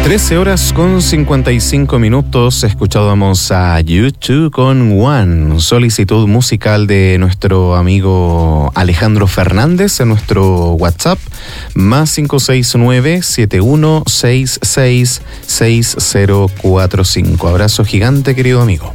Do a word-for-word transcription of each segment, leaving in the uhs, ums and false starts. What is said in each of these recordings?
trece horas con cincuenta y cinco minutos. Escuchábamos a U dos con One, solicitud musical de nuestro amigo Alejandro Fernández en nuestro WhatsApp, más cinco seis nueve, siete uno seis seis, seis cero cuatro cinco. Abrazo gigante, querido amigo.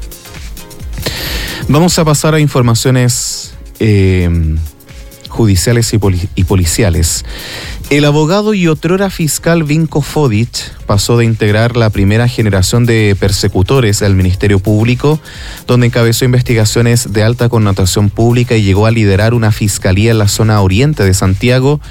Vamos a pasar a informaciones eh, judiciales y, poli- y policiales. El abogado y otrora fiscal Vinko Fodic pasó de integrar la primera generación de persecutores del Ministerio Público, donde encabezó investigaciones de alta connotación pública y llegó a liderar una fiscalía en la zona oriente de Santiago,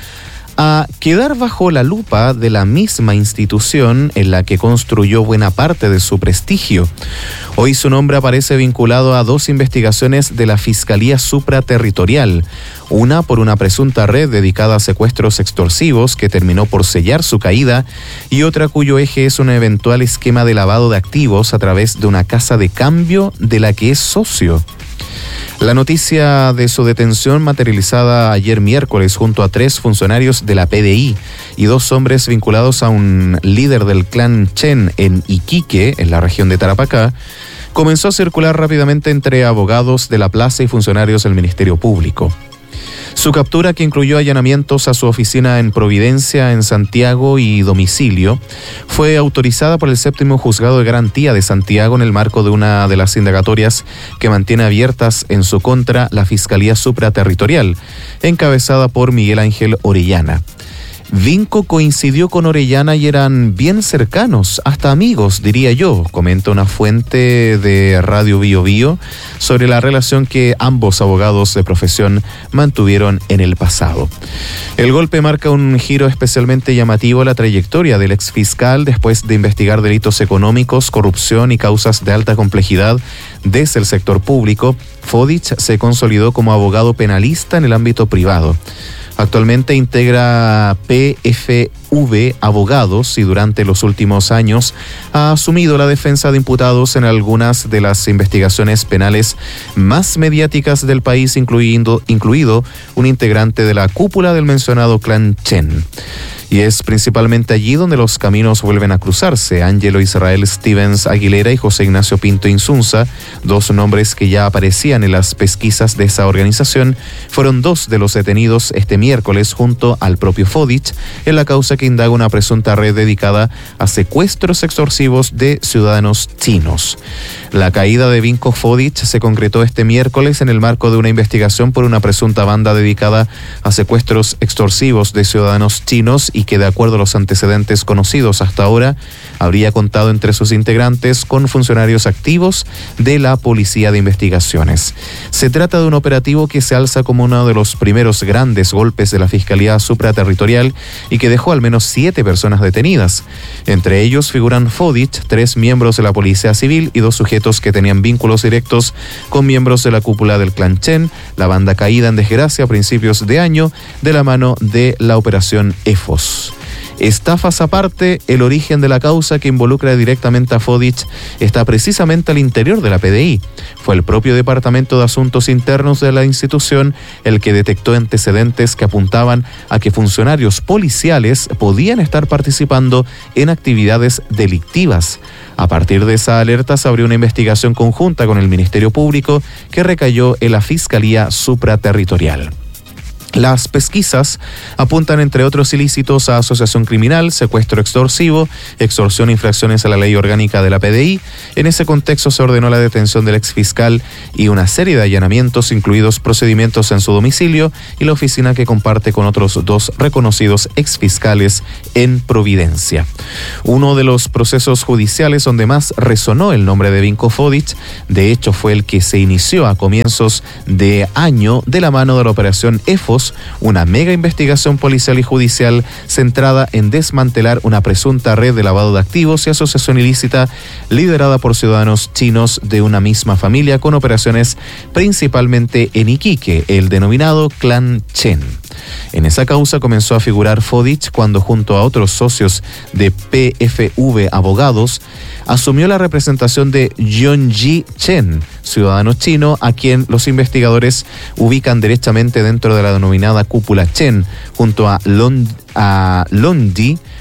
a quedar bajo la lupa de la misma institución en la que construyó buena parte de su prestigio. Hoy su nombre aparece vinculado a dos investigaciones de la Fiscalía Supraterritorial, una por una presunta red dedicada a secuestros extorsivos que terminó por sellar su caída, y otra cuyo eje es un eventual esquema de lavado de activos a través de una casa de cambio de la que es socio. La noticia de su detención, materializada ayer miércoles junto a tres funcionarios de la P D I y dos hombres vinculados a un líder del clan Chen en Iquique, en la región de Tarapacá, comenzó a circular rápidamente entre abogados de la plaza y funcionarios del Ministerio Público. Su captura, que incluyó allanamientos a su oficina en Providencia, en Santiago, y domicilio, fue autorizada por el séptimo Juzgado de Garantía de Santiago en el marco de una de las indagatorias que mantiene abiertas en su contra la Fiscalía Supraterritorial, encabezada por Miguel Ángel Orellana. Vinko coincidió con Orellana y eran bien cercanos, hasta amigos, diría yo, comenta una fuente de Radio Bio Bio sobre la relación que ambos abogados de profesión mantuvieron en el pasado. El golpe marca un giro especialmente llamativo a la trayectoria del exfiscal después de investigar delitos económicos, corrupción y causas de alta complejidad desde el sector público. Fodic se consolidó como abogado penalista en el ámbito privado. Actualmente integra P F V Abogados y durante los últimos años ha asumido la defensa de imputados en algunas de las investigaciones penales más mediáticas del país, incluyendo, incluido un integrante de la cúpula del mencionado clan Chen. Y es principalmente allí donde los caminos vuelven a cruzarse. Ángelo Israel Stevens Aguilera y José Ignacio Pinto Insunza, dos nombres que ya aparecían en las pesquisas de esa organización, fueron dos de los detenidos este miércoles junto al propio Fodic en la causa que indaga una presunta red dedicada a secuestros extorsivos de ciudadanos chinos. La caída de Vinko Fodic se concretó este miércoles en el marco de una investigación por una presunta banda dedicada a secuestros extorsivos de ciudadanos chinos y que, de acuerdo a los antecedentes conocidos hasta ahora, habría contado entre sus integrantes con funcionarios activos de la Policía de Investigaciones. Se trata de un operativo que se alza como uno de los primeros grandes golpes de la Fiscalía Supraterritorial y que dejó al menos siete personas detenidas. Entre ellos figuran Fodic, tres miembros de la Policía Civil y dos sujetos que tenían vínculos directos con miembros de la cúpula del clan Chen, la banda caída en desgracia a principios de año de la mano de la Operación EFOS. Estafas aparte, el origen de la causa que involucra directamente a Fodic está precisamente al interior de la P D I. Fue el propio Departamento de Asuntos Internos de la institución el que detectó antecedentes que apuntaban a que funcionarios policiales podían estar participando en actividades delictivas. A partir de esa alerta se abrió una investigación conjunta con el Ministerio Público que recayó en la Fiscalía Supraterritorial. Las pesquisas apuntan, entre otros ilícitos, a asociación criminal, secuestro extorsivo, extorsión e infracciones a la ley orgánica de la P D I. En ese contexto se ordenó la detención del exfiscal y una serie de allanamientos, incluidos procedimientos en su domicilio y la oficina que comparte con otros dos reconocidos exfiscales en Providencia. Uno de los procesos judiciales donde más resonó el nombre de Vinko Fodic, de hecho, fue el que se inició a comienzos de año de la mano de la Operación EFOS, una mega investigación policial y judicial centrada en desmantelar una presunta red de lavado de activos y asociación ilícita liderada por ciudadanos chinos de una misma familia, con operaciones principalmente en Iquique, el denominado clan Chen. En esa causa comenzó a figurar Fodic cuando, junto a otros socios de P F V Abogados, asumió la representación de Yongji Chen, ciudadano chino a quien los investigadores ubican derechamente dentro de la denominada cúpula Chen, junto a Lon, a Londi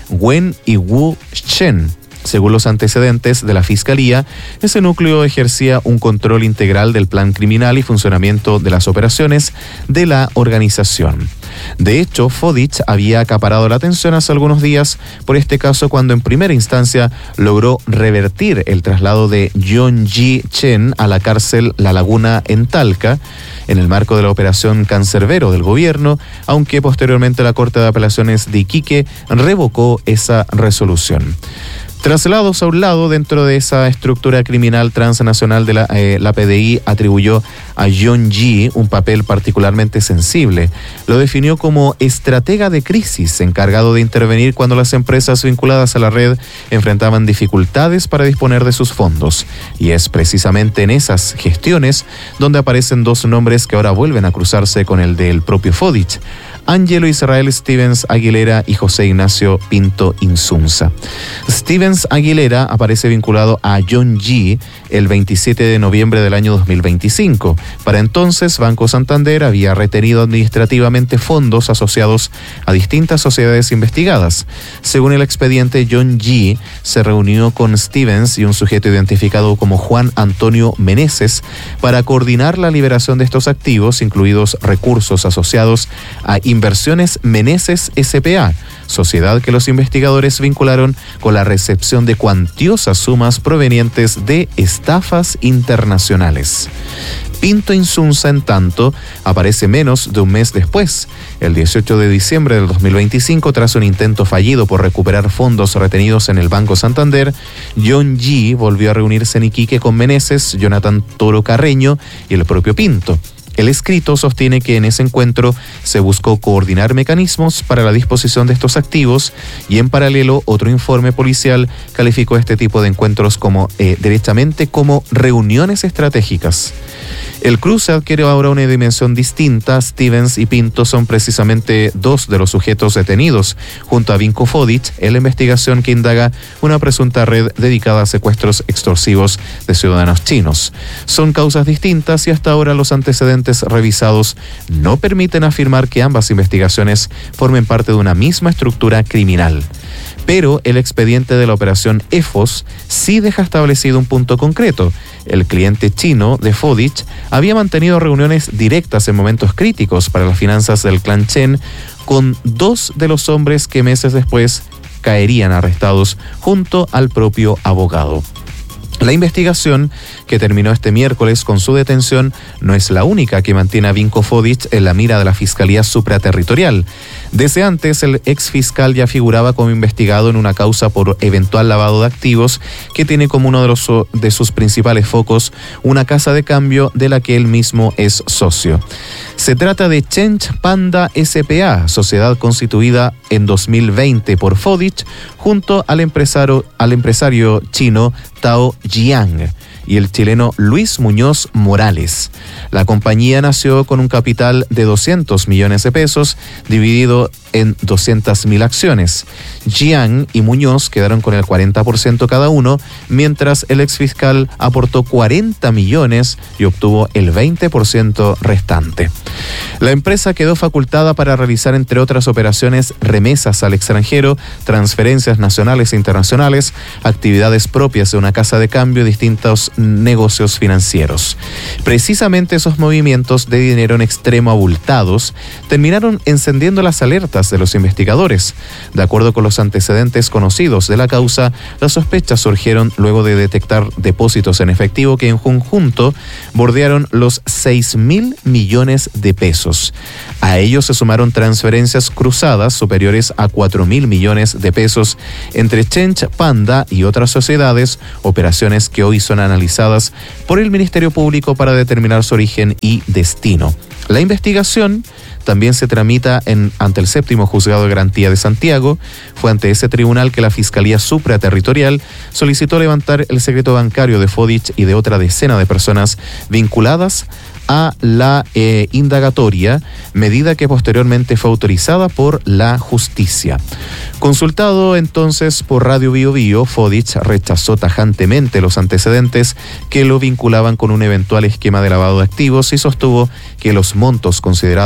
Wen y Wu Chen. Según los antecedentes de la Fiscalía, ese núcleo ejercía un control integral del plan criminal y funcionamiento de las operaciones de la organización. De hecho, Fodich había acaparado la atención hace algunos días por este caso cuando en primera instancia logró revertir el traslado de Yong-Ji Chen a la cárcel La Laguna en Talca, en el marco de la operación Cancerbero del gobierno, aunque posteriormente la Corte de Apelaciones de Iquique revocó esa resolución. Traslados a un lado dentro de esa estructura criminal transnacional de la, eh, la P D I atribuyó a Yong-Ji un papel particularmente sensible. Lo definió como estratega de crisis, encargado de intervenir cuando las empresas vinculadas a la red enfrentaban dificultades para disponer de sus fondos. Y es precisamente en esas gestiones donde aparecen dos nombres que ahora vuelven a cruzarse con el del propio Fodich: Ángelo Israel Stevens Aguilera y José Ignacio Pinto Insunza. Stevens Aguilera aparece vinculado a Yong-Ji el veintisiete de noviembre del año dos mil veinticinco. Para entonces, Banco Santander había retenido administrativamente fondos asociados a distintas sociedades investigadas. Según el expediente, Yong-Ji se reunió con Stevens y un sujeto identificado como Juan Antonio Meneses para coordinar la liberación de estos activos, incluidos recursos asociados a Inversiones Meneses S P A, sociedad que los investigadores vincularon con la recepción de cuantiosas sumas provenientes de estafas internacionales. Pinto Insunza, en tanto, aparece menos de un mes después, el dieciocho de diciembre del dos mil veinticinco, tras un intento fallido por recuperar fondos retenidos en el Banco Santander. Yong-Ji volvió a reunirse en Iquique con Meneses, Jonathan Toro Carreño y el propio Pinto. El escrito sostiene que en ese encuentro se buscó coordinar mecanismos para la disposición de estos activos y en paralelo otro informe policial calificó este tipo de encuentros como eh, directamente como reuniones estratégicas. El cruce adquiere ahora una dimensión distinta. Stevens y Pinto son precisamente dos de los sujetos detenidos, junto a Vinko Fodich, en la investigación que indaga una presunta red dedicada a secuestros extorsivos de ciudadanos chinos. Son causas distintas y hasta ahora los antecedentes revisados no permiten afirmar que ambas investigaciones formen parte de una misma estructura criminal. Pero el expediente de la operación E F O S sí deja establecido un punto concreto. El cliente chino de Fodich había mantenido reuniones directas en momentos críticos para las finanzas del clan Chen con dos de los hombres que meses después caerían arrestados junto al propio abogado. La investigación, que terminó este miércoles con su detención, no es la única que mantiene a Vinko Fodich en la mira de la Fiscalía Supraterritorial. Desde antes, el exfiscal ya figuraba como investigado en una causa por eventual lavado de activos que tiene como uno de, los, de sus principales focos una casa de cambio de la que él mismo es socio. Se trata de Change Panda S P A, sociedad constituida en dos mil veinte por Fodich junto al empresario, al empresario chino Tao Jiang y el chileno Luis Muñoz Morales. La compañía nació con un capital de doscientos millones de pesos, dividido en doscientas mil acciones. Jiang y Muñoz quedaron con el cuarenta por ciento cada uno, mientras el exfiscal aportó cuarenta millones y obtuvo el veinte por ciento restante. La empresa quedó facultada para realizar, entre otras operaciones, remesas al extranjero, transferencias nacionales e internacionales, actividades propias de una casa de cambio y distintos negocios financieros. Precisamente esos movimientos de dinero en extremo abultados terminaron encendiendo las alertas de los investigadores. De acuerdo con los antecedentes conocidos de la causa, las sospechas surgieron luego de detectar depósitos en efectivo que en conjunto bordearon los seis mil millones de pesos. A ellos se sumaron transferencias cruzadas superiores a cuatro mil millones de pesos entre Change Panda y otras sociedades, operaciones que hoy son analizadas por el Ministerio Público para determinar su origen y destino. La investigación también se tramita en, ante el séptimo Juzgado de Garantía de Santiago. Fue ante ese tribunal que la Fiscalía Supraterritorial solicitó levantar el secreto bancario de Fodich y de otra decena de personas vinculadas a la eh, indagatoria, medida que posteriormente fue autorizada por la justicia. Consultado entonces por Radio Bio Bio, Fodich rechazó tajantemente los antecedentes que lo vinculaban con un eventual esquema de lavado de activos y sostuvo que los montos considerados por la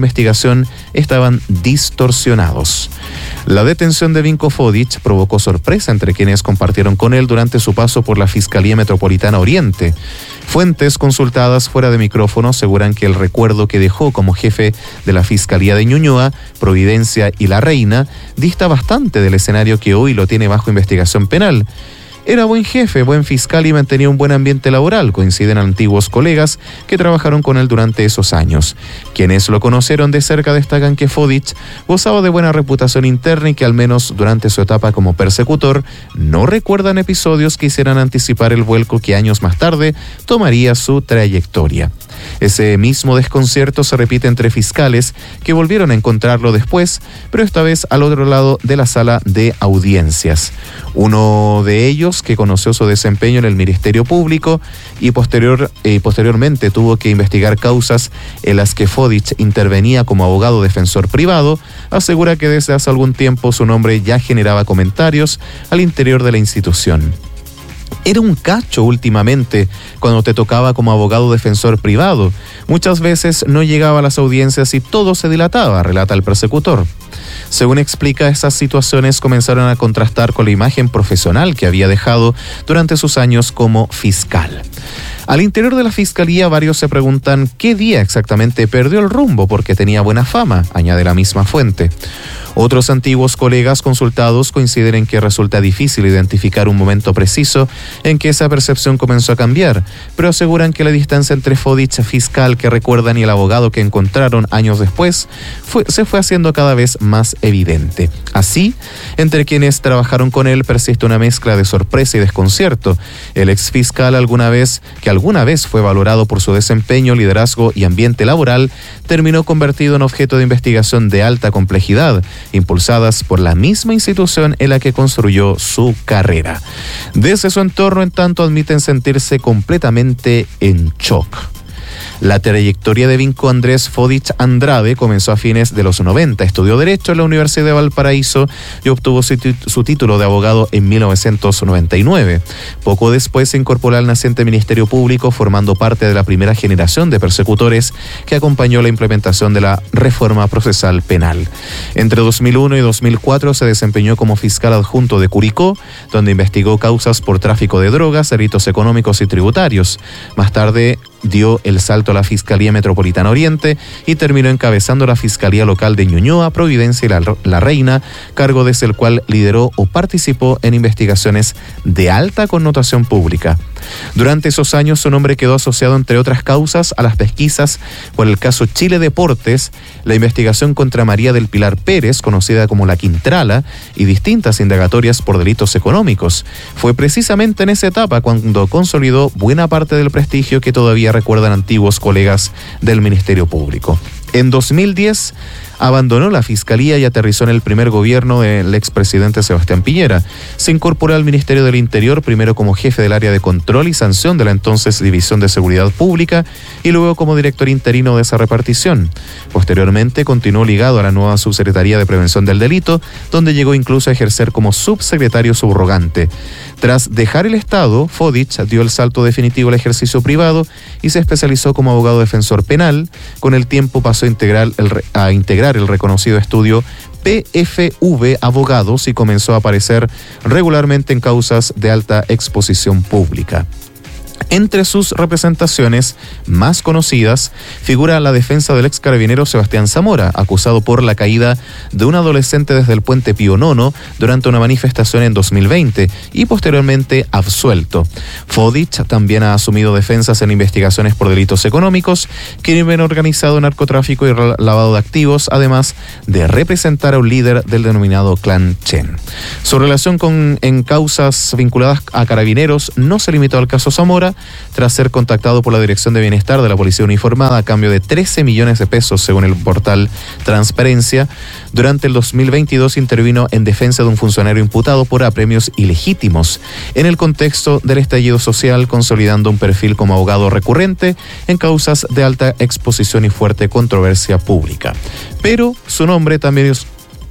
investigación estaban distorsionados. La detención de Vinko Fodic provocó sorpresa entre quienes compartieron con él durante su paso por la Fiscalía Metropolitana Oriente. Fuentes consultadas fuera de micrófono aseguran que el recuerdo que dejó como jefe de la Fiscalía de Ñuñoa, Providencia y La Reina dista bastante del escenario que hoy lo tiene bajo investigación penal. Era buen jefe, buen fiscal y mantenía un buen ambiente laboral, coinciden antiguos colegas que trabajaron con él durante esos años. Quienes lo conocieron de cerca destacan que Fodic gozaba de buena reputación interna y que al menos durante su etapa como persecutor no recuerdan episodios que hicieran anticipar el vuelco que años más tarde tomaría su trayectoria. Ese mismo desconcierto se repite entre fiscales que volvieron a encontrarlo después, pero esta vez al otro lado de la sala de audiencias. Uno de ellos, que conoció su desempeño en el Ministerio Público y posterior, eh, posteriormente tuvo que investigar causas en las que Fodic intervenía como abogado defensor privado, asegura que desde hace algún tiempo su nombre ya generaba comentarios al interior de la institución. Era un cacho últimamente cuando te tocaba como abogado defensor privado. Muchas veces no llegaba a las audiencias y todo se dilataba, relata el persecutor. Según explica, esas situaciones comenzaron a contrastar con la imagen profesional que había dejado durante sus años como fiscal. Al interior de la Fiscalía, varios se preguntan qué día exactamente perdió el rumbo porque tenía buena fama, añade la misma fuente. Otros antiguos colegas consultados coinciden en que resulta difícil identificar un momento preciso en que esa percepción comenzó a cambiar, pero aseguran que la distancia entre Fodic fiscal que recuerdan y el abogado que encontraron años después fue, se fue haciendo cada vez más evidente. Así, entre quienes trabajaron con él persiste una mezcla de sorpresa y desconcierto. El exfiscal alguna vez, que alguna vez fue valorado por su desempeño, liderazgo y ambiente laboral, terminó convertido en objeto de investigación de alta complejidad, impulsadas por la misma institución en la que construyó su carrera. Desde su entorno, en tanto, admiten sentirse completamente en shock. La trayectoria de Vinko Andrés Fodic Andrade comenzó a fines de los noventa. Estudió Derecho en la Universidad de Valparaíso y obtuvo su, tit- su título de abogado en mil novecientos noventa y nueve. Poco después se incorporó al naciente Ministerio Público, formando parte de la primera generación de persecutores que acompañó la implementación de la reforma procesal penal. Entre dos mil uno y dos mil cuatro se desempeñó como fiscal adjunto de Curicó, donde investigó causas por tráfico de drogas, delitos económicos y tributarios. Más tarde dio el salto a la Fiscalía Metropolitana Oriente y terminó encabezando la Fiscalía Local de Ñuñoa, Providencia y la, la Reina, cargo desde el cual lideró o participó en investigaciones de alta connotación pública. Durante esos años su nombre quedó asociado, entre otras causas, a las pesquisas por el caso Chile Deportes, la investigación contra María del Pilar Pérez, conocida como La Quintrala, y distintas indagatorias por delitos económicos. Fue precisamente en esa etapa cuando consolidó buena parte del prestigio que todavía recuerdan antiguos colegas del Ministerio Público. En dos mil diez abandonó la Fiscalía y aterrizó en el primer gobierno del expresidente Sebastián Piñera. Se incorporó al Ministerio del Interior, primero como jefe del área de control y sanción de la entonces División de Seguridad Pública y luego como director interino de esa repartición. Posteriormente continuó ligado a la nueva Subsecretaría de Prevención del Delito, donde llegó incluso a ejercer como subsecretario subrogante. Tras dejar el Estado, Fodic dio el salto definitivo al ejercicio privado y se especializó como abogado defensor penal. Con el tiempo pasó a integrar el, a integrar el reconocido estudio P F V Abogados y comenzó a aparecer regularmente en causas de alta exposición pública. Entre sus representaciones más conocidas figura la defensa del ex carabinero Sebastián Zamora, acusado por la caída de un adolescente desde el puente Pío Nono durante una manifestación en dos mil veinte y posteriormente absuelto. Fodic también ha asumido defensas en investigaciones por delitos económicos, crimen organizado, narcotráfico y lavado de activos, además de representar a un líder del denominado Clan Chen. Su relación con en causas vinculadas a carabineros no se limitó al caso Zamora, tras ser contactado por la Dirección de Bienestar de la Policía Uniformada a cambio de trece millones de pesos, según el portal Transparencia. Durante el dos mil veintidós intervino en defensa de un funcionario imputado por apremios ilegítimos en el contexto del estallido social, consolidando un perfil como abogado recurrente en causas de alta exposición y fuerte controversia pública. Pero su nombre también es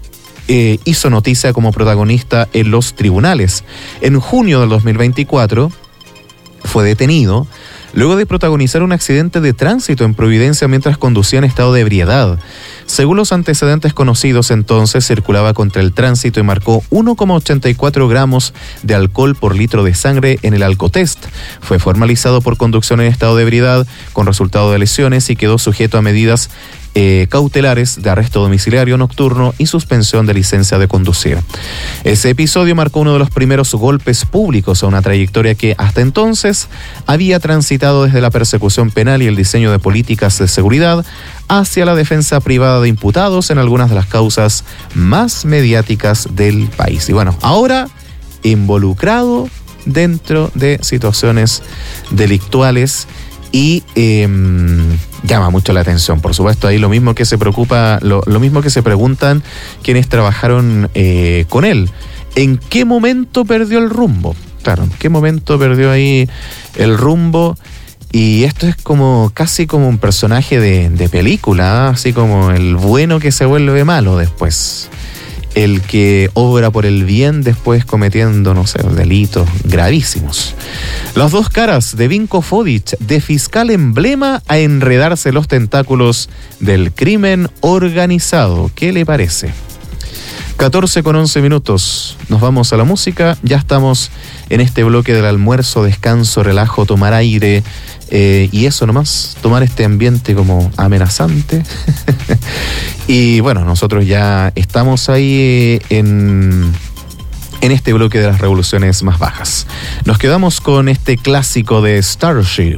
Eh, hizo noticia como protagonista en los tribunales. En junio del dos mil veinticuatro fue detenido luego de protagonizar un accidente de tránsito en Providencia mientras conducía en estado de ebriedad. Según los antecedentes conocidos, entonces circulaba contra el tránsito y marcó uno coma ochenta y cuatro gramos de alcohol por litro de sangre en el alcotest. Fue formalizado por conducción en estado de ebriedad con resultado de lesiones y quedó sujeto a medidas Eh, cautelares de arresto domiciliario nocturno y suspensión de licencia de conducir. Ese episodio marcó uno de los primeros golpes públicos a una trayectoria que hasta entonces había transitado desde la persecución penal y el diseño de políticas de seguridad hacia la defensa privada de imputados en algunas de las causas más mediáticas del país. Y bueno, ahora involucrado dentro de situaciones delictuales y eh, llama mucho la atención, por supuesto. Ahí lo mismo que se preocupa, lo, lo mismo que se preguntan quienes trabajaron eh, con él. ¿En qué momento perdió el rumbo? Claro, ¿en qué momento perdió ahí el rumbo? Y esto es como casi como un personaje de, de película, ¿eh? Así como el bueno que se vuelve malo después. El que obra por el bien después cometiendo, no sé, delitos gravísimos. Las dos caras de Vinko Fodic, de fiscal emblema a enredarse los tentáculos del crimen organizado. ¿Qué le parece? catorce con once minutos. Nos vamos a la música. Ya estamos en este bloque del almuerzo, descanso, relajo, tomar aire. Eh, y eso nomás, tomar este ambiente como amenazante. Y bueno, nosotros ya estamos ahí en, en este bloque de las revoluciones más bajas. Nos quedamos con este clásico de Starship.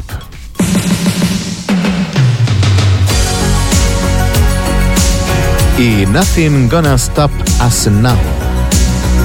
Y Nothing Gonna Stop Us Now.